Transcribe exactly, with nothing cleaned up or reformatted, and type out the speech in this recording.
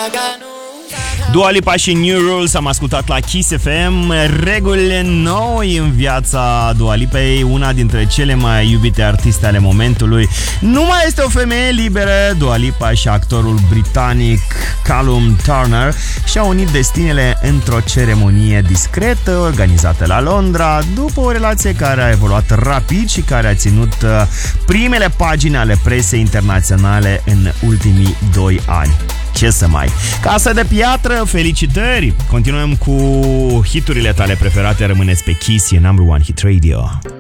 Dua Lipa și New Rules am ascultat la Kiss F M. Regulile noi în viața Dua Lipei, una dintre cele mai iubite artiste ale momentului. Nu mai este o femeie liberă. Dua Lipa și actorul britanic Callum Turner și-au unit destinele într-o ceremonie discretă organizată la Londra, după o relație care a evoluat rapid și care a ținut primele pagini ale presei internaționale în ultimii doi ani. Ce să mai... Casă de Piatră, felicitări! Continuăm cu hiturile tale preferate, rămâneți pe Kiss, e number one hit radio.